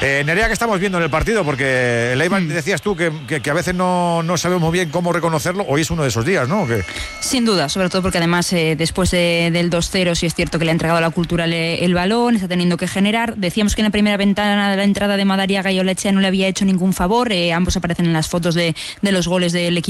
Nerea, ¿qué estamos viendo en el partido? Porque el Eibar, decías tú que a veces no sabemos muy bien cómo reconocerlo. Hoy es uno de esos días, ¿no? Sin duda, sobre todo porque además después del 2-0 sí es cierto que le ha entregado a la Cultural el balón, está teniendo que generar. Decíamos que en la primera ventana de la entrada de Madariaga y Olechea no le había hecho ningún favor. Ambos aparecen en las fotos de los goles del equipo